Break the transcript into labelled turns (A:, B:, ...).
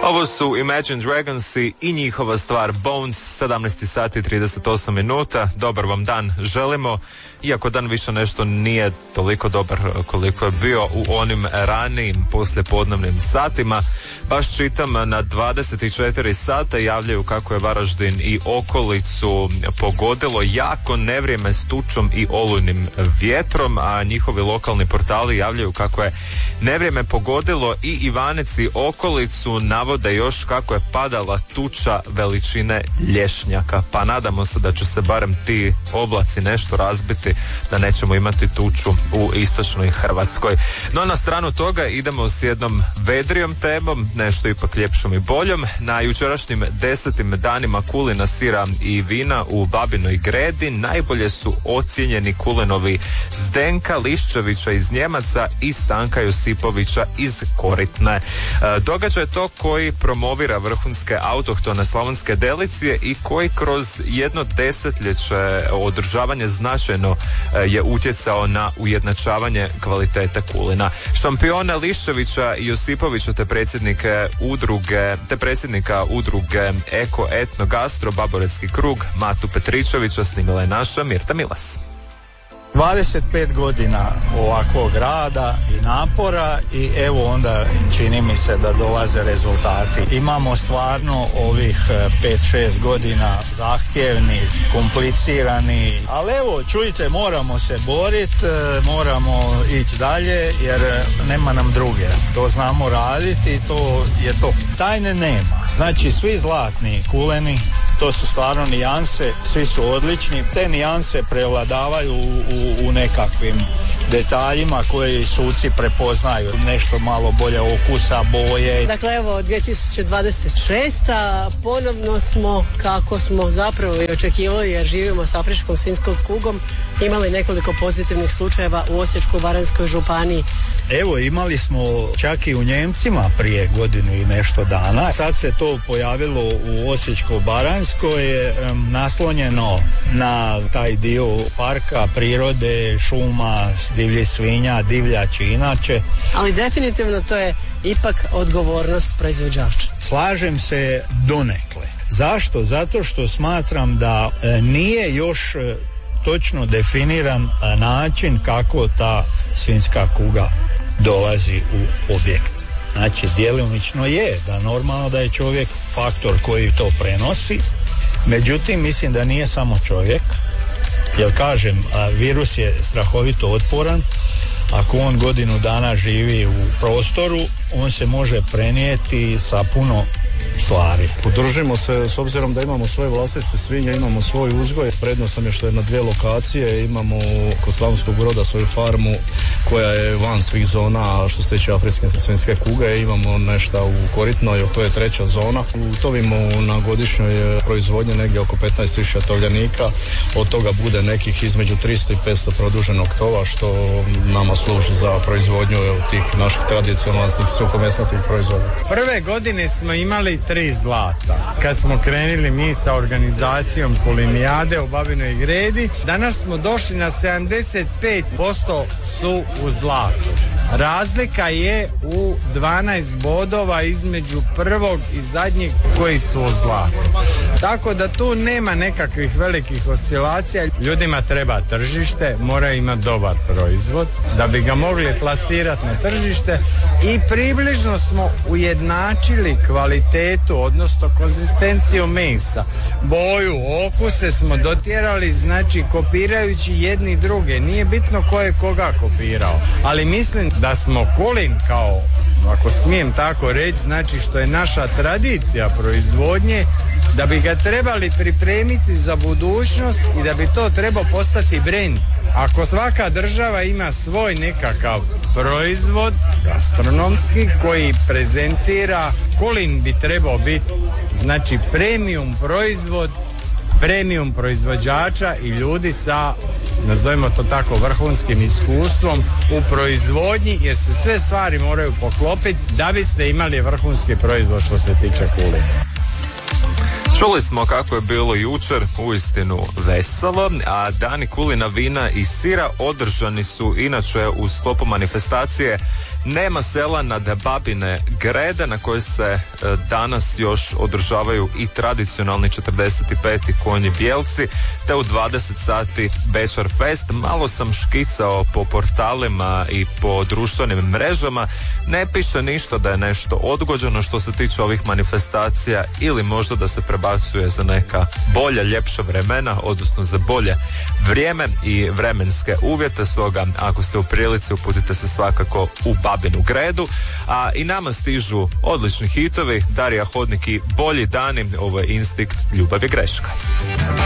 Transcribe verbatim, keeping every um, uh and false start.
A: Ovo su Imagine Dragons i njihova stvar Bones, sedamnaest sati i trideset osam minuta. Dobar vam dan želimo, iako dan više nešto nije toliko dobar koliko je bio u onim ranijim poslijepodnevnim satima. Baš čitam na dvadeset četiri sata javljaju kako je Varaždin i okolicu pogodilo jako nevrijeme s tučom i olujnim vjetrom, a njihovi lokalni portali javljaju kako je nevrijeme pogodilo i Ivanec i okolicu, navode još kako je padala tuča veličine lješnjaka, pa nadamo se da će se barem ti oblaci nešto razbiti, da nećemo imati tuču u istočnoj Hrvatskoj. No na stranu toga idemo s jednom vedrijom temom, nešto ipak ljepšom i boljom. Na jučerašnjim desetim danima kulina, sira i vina u Babinoj Gredi najbolje su ocijenjeni kulenovi Zdenka Liščevića iz Njemaca i Stanka Josipovića iz Koritne. E, događaj je to koji promovira vrhunske autohtone slavonske delicije i koji kroz jedno desetljeće održavanje značajno je utjecao na ujednačavanje kvalitete kulina. Šampione Liščevića i Josipovića te predsjednike udruge, te predsjednika udruge Eko Etno Gastro Baboretski krug Matu Petričevića snimila je naša Mirta Milas.
B: dvadeset pet godina ovakvog rada i napora i evo onda čini mi se da dolaze rezultati. Imamo stvarno ovih pet šest godina zahtjevni, komplicirani, ali evo čujte, moramo se boriti, moramo ići dalje jer nema nam druge. To znamo raditi i to je to. Tajne nema. Znači svi zlatni kuleni, to su stvarno nijanse, svi su odlični. Te nijanse prevladavaju u, u, u nekakvim detaljima koje suci prepoznaju. Nešto malo bolje okusa, boje.
C: Dakle, evo, dvije tisuće dvadeset šesta ponovno smo, kako smo zapravo i očekivali, jer živimo s afričkom svinjskom kugom, imali nekoliko pozitivnih slučajeva u Osječko-baranjskoj županiji.
B: Evo, imali smo čak i u Njemcima prije godinu i nešto dana. Sad se to pojavilo u Osječko-baranjskoj, naslonjeno na taj dio parka, prirode, šuma, divljih svinja, divljači inače.
C: Ali definitivno to je ipak odgovornost proizvođača.
B: Slažem se donekle. Zašto? Zato što smatram da e, nije još e, točno definiran e, način kako ta svinjska kuga dolazi u objekt. Znači, djelomično je da normalno da je čovjek faktor koji to prenosi, međutim mislim da nije samo čovjek, jer kažem, virus je strahovito otporan. Ako on godinu dana živi u prostoru, on se može prenijeti sa puno stvari.
D: Podržimo se s obzirom da imamo svoje vlastite svinje, imamo svoj uzgoj. Prednost nam je što je na dvije lokacije, imamo kod Slavonskog Broda svoju farmu koja je van svih zona što se tiče afričke svinjske kuge, imamo nešto u Koritnoj, to je treća zona. Utovimo na godišnjoj proizvodnji negdje oko petnaest tisuća tovljenika, od toga bude nekih između tristo i petsto produženog tova što nama služi za proizvodnju tih naših tradicionalnih suhomesnatih proizvoda.
E: Prve godine smo imali tri zlata. Kad smo krenuli mi sa organizacijom kulinijade u Babinoj Gredi, danas smo došli na sedamdeset pet posto su u zlatu. Razlika je u dvanaest bodova između prvog i zadnjeg koji su u zlatu. Tako da tu nema nekakvih velikih oscilacija. Ljudima treba tržište, moraju imati dobar proizvod da bi ga mogli plasirati na tržište i približno smo ujednačili kvalitetu, odnosno konzistenciju mesa. Boju, okuse smo dotjerali, znači kopirajući jedni druge. Nije bitno ko je koga kopirao, ali mislim da smo kulin kao, ako smijem tako reći, znači što je naša tradicija proizvodnje, da bi ga trebali pripremiti za budućnost i da bi to trebao postati brend. Ako svaka država ima svoj nekakav proizvod gastronomski koji prezentira, kulin bi trebao biti znači premium proizvod, premium proizvođača i ljudi sa, nazovimo to tako, vrhunskim iskustvom u proizvodnji, jer se sve stvari moraju poklopiti da biste imali vrhunski proizvod što se tiče kulina.
A: Čuli smo kako je bilo jučer, uistinu veselo, a dani kulina, vina i sira održani su inače u sklopu manifestacije Nema sela nad Babine Grede na kojoj se e, danas još održavaju i tradicionalni četrdeset peti konji bijelci, te u dvadeset sati Bečar Fest. Malo sam škicao po portalima i po društvenim mrežama, ne piše ništa da je nešto odgođeno što se tiče ovih manifestacija ili možda da se prebacuje za neka bolja, ljepša vremena, odnosno za bolje vrijeme i vremenske uvjete. Stoga ako ste u prilici, uputite se svakako u Babinu Gredu. A i nama stižu odlični hitovi, Darija Hodnik i Bolji dani. Ovo je Instinkt, ljubav je greška.